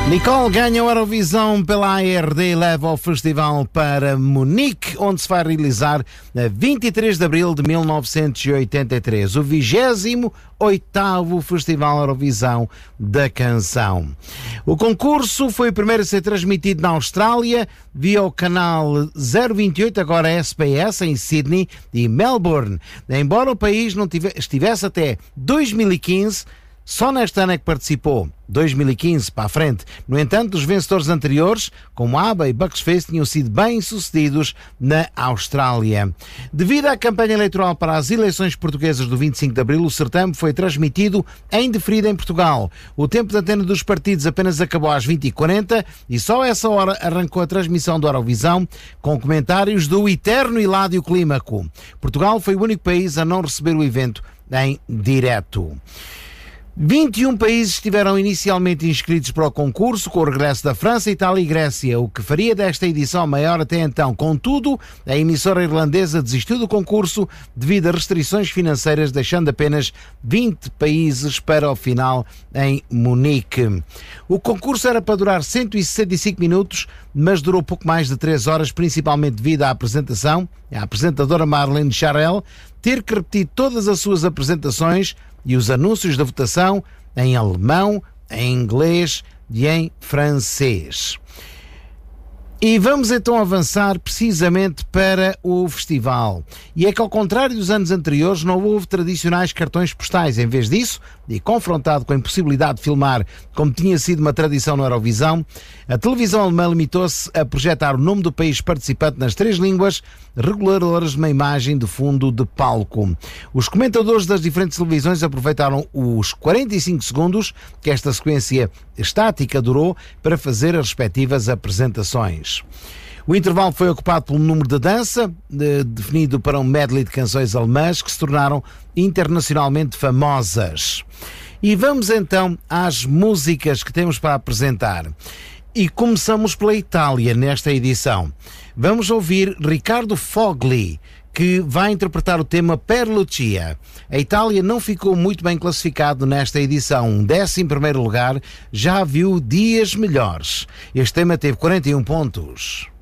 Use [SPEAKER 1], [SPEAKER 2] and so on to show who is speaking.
[SPEAKER 1] Nicole ganha a Eurovisão pela ARD e leva o festival para Munique, onde se vai realizar a 23 de abril de 1983, o 28º Festival Eurovisão da Canção. O concurso foi o primeiro a ser transmitido na Austrália via o canal 028, agora SBS, em Sydney e Melbourne. Embora o país não estivesse até 2015, só neste ano é que participou, 2015 para a frente. No entanto, os vencedores anteriores, como ABBA e Bucks Fizz, tinham sido bem-sucedidos na Austrália. Devido à campanha eleitoral para as eleições portuguesas do 25 de abril, o certame foi transmitido em diferido em Portugal. O tempo de antena dos partidos apenas acabou às 20h40 e só a essa hora arrancou a transmissão do Eurovisão, com comentários do eterno Hiládio Clímaco. Portugal foi o único país a não receber o evento em direto. 21 países estiveram inicialmente inscritos para o concurso, com o regresso da França, Itália e Grécia, o que faria desta edição maior até então. Contudo, a emissora irlandesa desistiu do concurso devido a restrições financeiras, deixando apenas 20 países para o final em Munique. O concurso era para durar 165 minutos, mas durou pouco mais de 3 horas, principalmente devido à apresentação, a apresentadora Marlene Charel ter que repetir todas as suas apresentações e os anúncios da votação em alemão, em inglês e em francês. E vamos então avançar precisamente para o festival. E é que, ao contrário dos anos anteriores, não houve tradicionais cartões postais. Em vez disso, e confrontado com a impossibilidade de filmar, como tinha sido uma tradição no Eurovisão, a televisão alemã limitou-se a projetar o nome do país participante nas 3 línguas, reguladoras de uma imagem de fundo de palco. Os comentadores das diferentes televisões aproveitaram os 45 segundos que esta sequência estática durou para fazer as respectivas apresentações. O intervalo foi ocupado pelo número de dança, definido para um medley de canções alemãs que se tornaram internacionalmente famosas. E vamos então às músicas que temos para apresentar. E começamos pela Itália nesta edição. Vamos ouvir Riccardo Fogli, que vai interpretar o tema Per Lucia. A Itália não ficou muito bem classificado nesta edição. 11º lugar já viu dias melhores. Este tema teve 41 pontos.